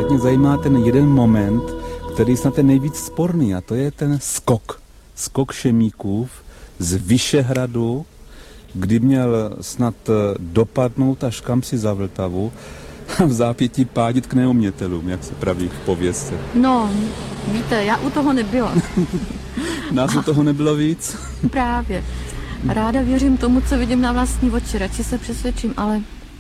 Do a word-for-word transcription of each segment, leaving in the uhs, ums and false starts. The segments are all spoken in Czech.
mě zajímá ten jeden moment, který snad je nejvíc sporný, a to je ten skok. Skok Šemíkův z Vyšehradu, kdy měl snad dopadnout až kamsi za Vltavu a v zápětí pádit k neumětelům, jak se praví v pověstce. No, víte, já u toho nebyla. Nás u toho nebylo víc? Právě. Ráda věřím tomu, co vidím na vlastní oči, radši se přesvědčím, ale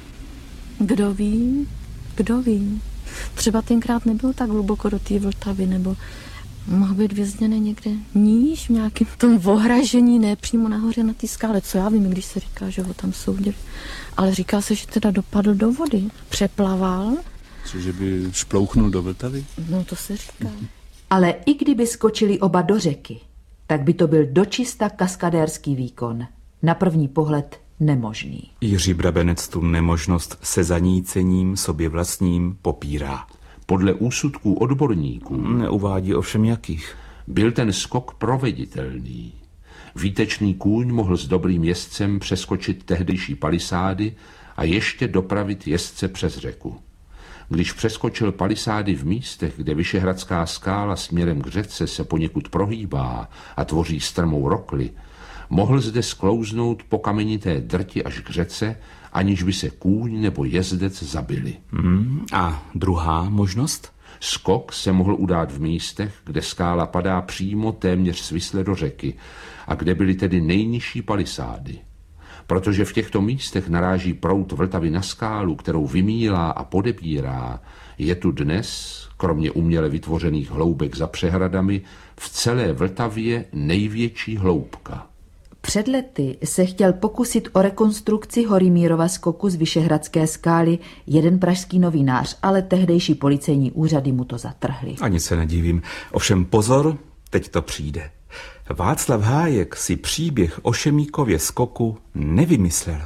kdo ví, kdo ví. Třeba tenkrát nebyl tak hluboko do té Vltavy, nebo mohl být vězněný někde níž, v nějakém tom ohražení, ne přímo nahoře na té skále. Co já vím, když se říká, že ho tam soudili. Ale říká se, že teda dopadl do vody, přeplaval. Cože by šplouchnul do Vltavy? No to se říká. Ale i kdyby skočili oba do řeky, tak by to byl dočista kaskadérský výkon. Na první pohled nemožný. Jiří Brabenec tu nemožnost se zanícením sobě vlastním popírá. Podle úsudků odborníků Neuvádí ovšem jakých. byl ten skok proveditelný. Výtečný kůň mohl s dobrým jezdcem přeskočit tehdejší palisády a ještě dopravit jezdce přes řeku. Když přeskočil palisády v místech, kde Vyšehradská skála směrem k řece se poněkud prohýbá a tvoří strmou rokli, mohl zde sklouznout po kamenité drti až k řece, aniž by se kůň nebo jezdec zabili. Hmm, a druhá možnost? Skok se mohl udát v místech, kde skála padá přímo téměř svisle do řeky a kde byly tedy nejnižší palisády. Protože v těchto místech naráží proud Vltavy na skálu, kterou vymílá a podebírá, je tu dnes, kromě uměle vytvořených hloubek za přehradami, v celé Vltavě největší hloubka. Před lety se chtěl pokusit o rekonstrukci Horimírova skoku z Vyšehradské skály jeden pražský novinář, ale tehdejší policejní úřady mu to zatrhly. Ani se nedivím. Ovšem pozor, teď to přijde. Václav Hájek si příběh o Šemíkově skoku nevymyslel.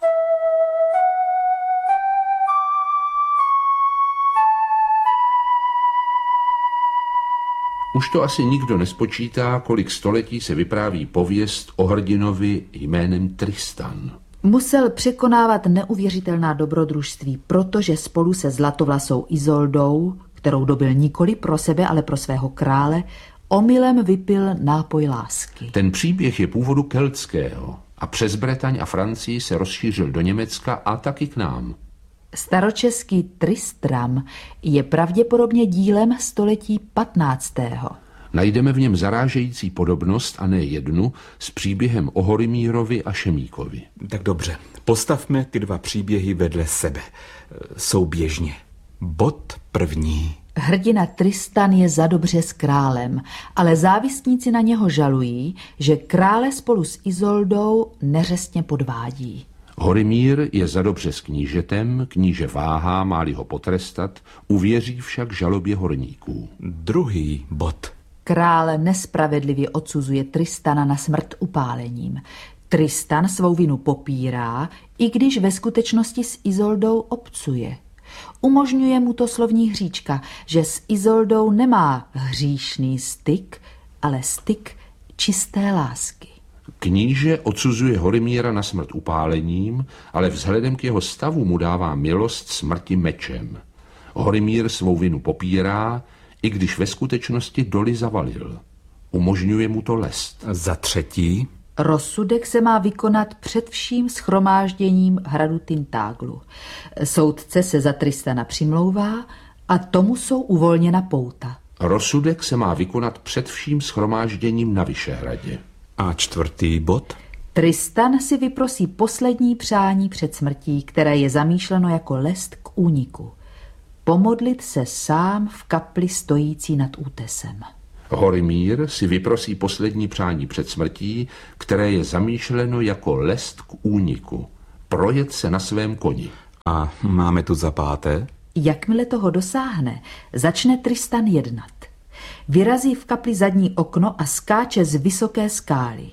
Už to asi nikdo nespočítá, kolik století se vypráví pověst o hrdinovi jménem Tristan. Musel překonávat neuvěřitelná dobrodružství, protože spolu se zlatovlasou Izoldou, kterou dobil nikoli pro sebe, ale pro svého krále, omylem vypil nápoj lásky. Ten příběh je původu keltského a přes Bretaň a Francii se rozšířil do Německa a taky k nám. Staročeský Tristram je pravděpodobně dílem století patnáctého. Najdeme v něm zarážející podobnost, a ne jednu, s příběhem o Horimírovi a Šemíkovi. Tak dobře, postavme ty dva příběhy vedle sebe. Souběžně. Bod první. Hrdina Tristan je zadobře s králem, ale závistníci na něho žalují, že krále spolu s Izoldou neřestně podvádí. Horimír je zadobře s knížetem, kníže váhá, má-li ho potrestat, uvěří však žalobě horníků. Druhý bod. Král nespravedlivě odsuzuje Tristana na smrt upálením. Tristan svou vinu popírá, i když ve skutečnosti s Izoldou obcuje. Umožňuje mu to slovní hříčka, že s Izoldou nemá hříšný styk, ale styk čisté lásky. Kníže odsuzuje Horimíra na smrt upálením, ale vzhledem k jeho stavu mu dává milost smrti mečem. Horimír svou vinu popírá, i když ve skutečnosti doly zavalil. Umožňuje mu to lest. Za třetí. Rozsudek se má vykonat před vším shromážděním hradu Tintaglu. Soudce se za Tristana přimlouvá a tomu jsou uvolněna pouta. Rozsudek se má vykonat před vším shromážděním na Vyšehradě. A čtvrtý bod? Tristan si vyprosí poslední přání před smrtí, které je zamýšleno jako lest k úniku. Pomodlit se sám v kapli stojící nad útesem. Horimír si vyprosí poslední přání před smrtí, které je zamýšleno jako lest k úniku. Projet se na svém koni. A máme tu za páté? Jakmile toho dosáhne, začne Tristan jednat. Vyrazí v kapli zadní okno a skáče z vysoké skály.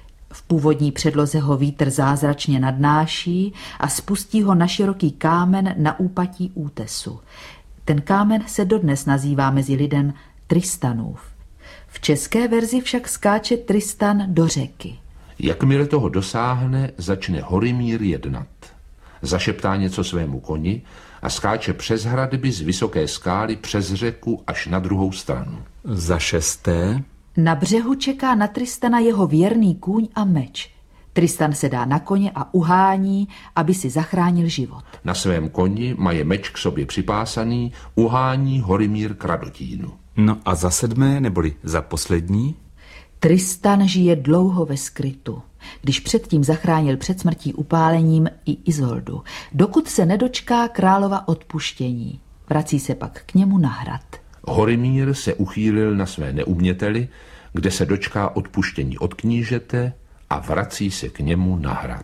V původní předloze ho vítr zázračně nadnáší a spustí ho na široký kámen na úpatí útesu. Ten kámen se dodnes nazývá mezi lidem Tristanův. V české verzi však skáče Tristan do řeky. Jakmile toho dosáhne, začne Horimír jednat. Zašeptá něco svému koni a skáče přes hradby z vysoké skály přes řeku až na druhou stranu. Za šesté. Na břehu čeká na Tristana jeho věrný kůň a meč. Tristan se dá na koně a uhání, aby si zachránil život. Na svém koni maje meč k sobě připásaný, uhání Horimír k Radotínu. No a za sedmé, neboli za poslední? Tristan žije dlouho ve skrytu, když předtím zachránil před smrtí upálením i Izoldu, dokud se nedočká králova odpuštění. Vrací se pak k němu na hrad. Horimír se uchýlil na své neuměteli, kde se dočká odpuštění od knížete a vrací se k němu na hrad.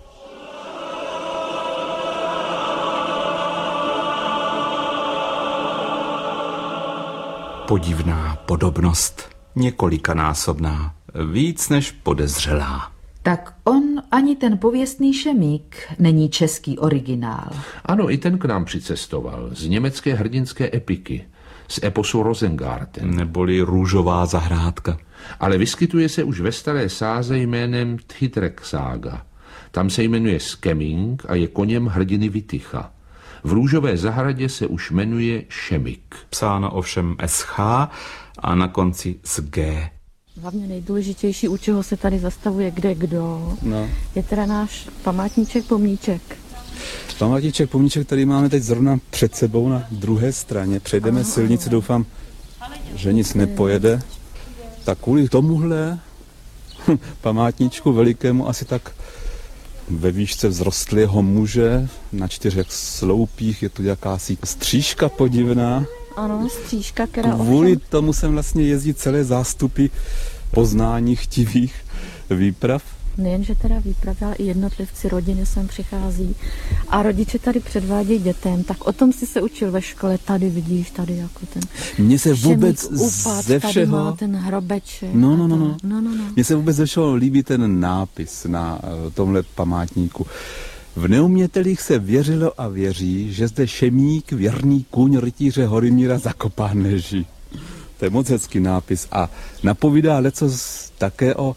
Podivná podobnost, několikanásobná, víc než podezřelá. Tak on ani ten pověstný šemík není český originál. Ano, i ten k nám přicestoval z německé hrdinské epiky, z eposu Rosengarten. Neboli Růžová zahrádka. Ale vyskytuje se už ve staré sáze jménem Tchitrek sága. Tam se jmenuje Skeming a je koněm hrdiny Vitycha. V Růžové zahradě se už jmenuje Šemik. Psáno ovšem S H a na konci s G. Hlavně nejdůležitější, u čeho se tady zastavuje kde kdo, No. je teda náš památníček, pomníček. Památníček, pomníček, který máme teď zrovna před sebou na druhé straně. Přejdeme silnici, doufám, že nic nepojede. Tak kvůli tomuhle památníčku velikému asi tak ve výšce vzrostlého muže na čtyřech sloupích je tu jakási stříška podivná. Ano, stříška, která Kvůli ovšem... tomu sem vlastně jezdí celé zástupy poznání chtivých výprav. Nejenže teda výpravy, ale i jednotlivci rodiny sem přichází a rodiče tady předvádějí dětem, tak o tom si se učil ve škole, tady vidíš, tady jako ten Mně se vůbec šemík upad, ze tady všeho... má ten hrobeček. No, a no, no, no. tak. no, no, no. Mně se vůbec ze všeho líbí ten nápis na uh, tomhle památníku. V neumětelích se věřilo a věří, že zde šemík, věrný kůň rytíře Horimíra zakopán leží. To je moc hezký nápis a napovídá lecos také o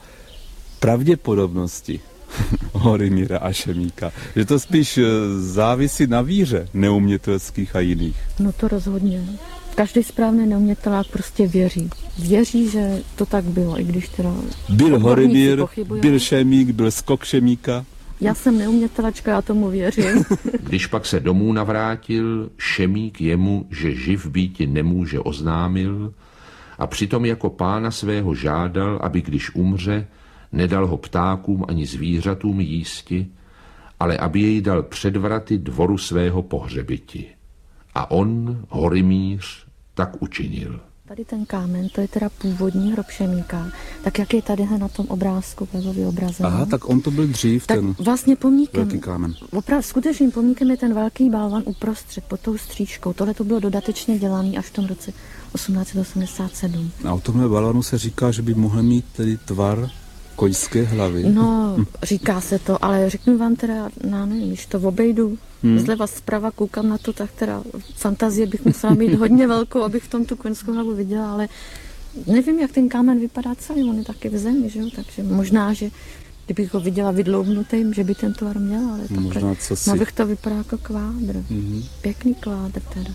pravděpodobnosti Horimíra a šemíka. Že to spíš závisí na víře neumětelských a jiných. No to rozhodně. Každý správný neumětelák prostě věří. Věří, že to tak bylo, i když teda... Byl Horimír, pochybují. byl šemík, byl skok šemíka. Já jsem neumětelačka, já tomu věřím. Když pak se domů navrátil, Šemík jemu, že živ býti nemůže, oznámil a přitom jako pána svého žádal, aby když umře, nedal ho ptákům ani zvířatům jísti, ale aby jej dal před vraty dvoru svého pohřebiti. A on, Horimíř, tak učinil. Tady ten kámen, to je teda původní hrob šemíka, tak jak je tady na tom obrázku, webový obrazen. Aha, tak on to byl dřív, tak ten vlastně pomníkem, velký kámen. opravdu skutečným pomníkem je ten velký balvan uprostřed, pod tou stříčkou. Tohle to bylo dodatečně dělané až v tom roce osmnáct set osmdesát sedm. A o tomhle balvanu se říká, že by mohl mít tedy tvar koňské hlavy. No, říká se to, ale řeknu vám teda, já nevím, když to obejdu hmm. zleva zprava, koukám na to, tak teda fantazie bych musela mít hodně velkou, abych v tom tu koňskou hlavu viděla, ale nevím, jak ten kámen vypadá celý, on je taky v zemi, že jo, takže možná, že kdybych ho viděla vydloubnutým, že by ten tvar měl, ale takhle, Možná co si... no bych to vypadá jako kvádr. Mm-hmm. Pěkný kvádr teda.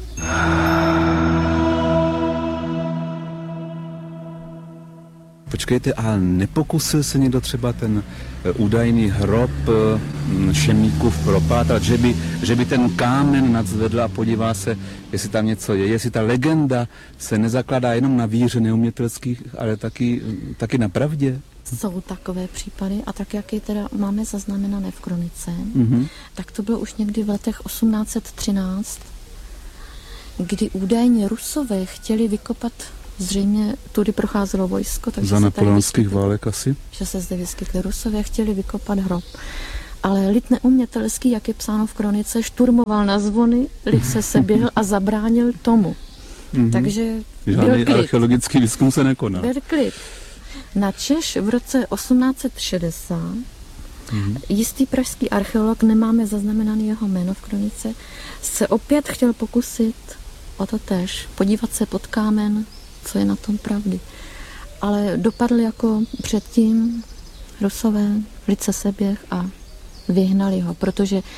Počkejte, a nepokusil se někdo třeba ten údajný hrob šemíkův propátrat, že by, že by ten kámen nadzvedl a podívá se, jestli tam něco je, jestli ta legenda se nezakládá jenom na víře neumětelských, ale taky, taky na pravdě? Jsou takové případy a tak, jak je teda máme zaznamenané v kronice, Mm-hmm. tak to bylo už někdy v letech osmnáct set třináct, kdy údajně Rusové chtěli vykopat, zřejmě tudy procházelo vojsko, takže Za napoleonských vyskytli, válek asi? že se zde vyskytli Rusové, chtěli vykopat hrob. Ale lid neumětelský, jak je psáno v kronice, šturmoval na zvony, lid se seběhl a zabránil tomu. Mm-hmm. Takže Žádný byl klid. archeologický výzkum se nekonal. Byl klid. Na Češ v roce osmnáct set šedesát mm-hmm. jistý pražský archeolog, nemáme zaznamenaný jeho jméno v kronice, se opět chtěl pokusit o to též, podívat se pod kámen, co je na tom pravdy. Ale dopadl jako předtím Rusové, lid se seběh a vyhnali ho, protože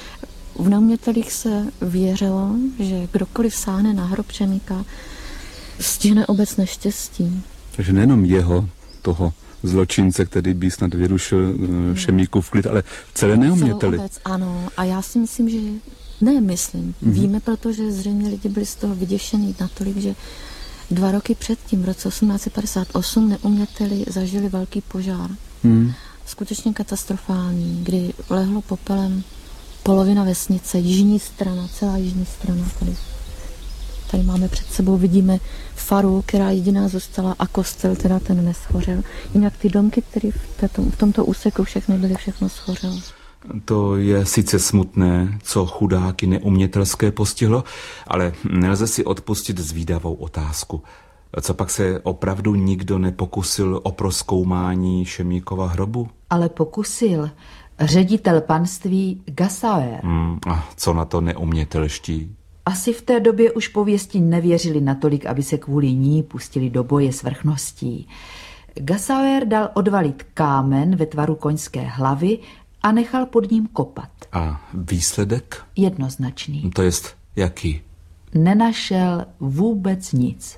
v neumětelích se věřilo, že kdokoliv sáhne na hrob Šemíka, stihne obec neštěstí. Takže nejenom jeho, toho zločince, který by snad vyrušil Šemíkův klid, ale celé neuměteli. Celou obec, ano. A já si myslím, že ne, myslím. Mm-hmm. Víme, protože zřejmě lidi byli z toho vyděšení natolik, že dva roky předtím, v roce osmnáct set padesát osm, neuměteli zažili velký požár. Mm. Skutečně katastrofální, kdy lehlo popelem polovina vesnice, jižní strana, celá jižní strana. Tady, tady máme před sebou, vidíme faru, která jediná zůstala, a kostel, teda ten neschořel. Jinak ty domky, které v, této, v tomto úseku všechny byly, všechno schořelo. To je sice smutné, co chudáky neumětelské postihlo, ale nelze si odpustit zvídavou otázku. Co pak se opravdu nikdo nepokusil o prozkoumání Šemíkova hrobu? Ale pokusil ředitel panství Gassauer. Hmm, a co na to neumětelští? Asi v té době už pověsti nevěřili natolik, aby se kvůli ní pustili do boje s vrchností. Gassauer dal odvalit kámen ve tvaru koňské hlavy a nechal pod ním kopat. A výsledek? Jednoznačný. To jest jaký? Nenašel vůbec nic.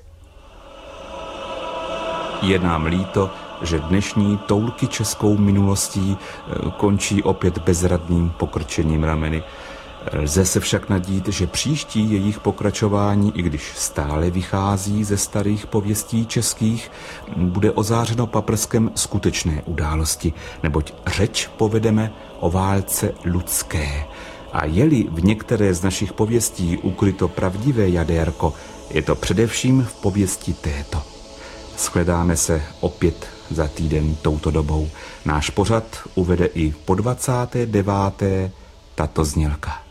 Je nám líto, že dnešní toulky českou minulostí končí opět bezradným pokrčením rameny. Lze se však nadít, že příští jejich pokračování, i když stále vychází ze starých pověstí českých, bude ozářeno paprskem skutečné události, neboť řeč povedeme o válce ludské. A je-li v některé z našich pověstí ukryto pravdivé jadérko, je to především v pověsti této. Shledáme se opět za týden touto dobou. Náš pořad uvede i po dvacáté deváté tato znělka.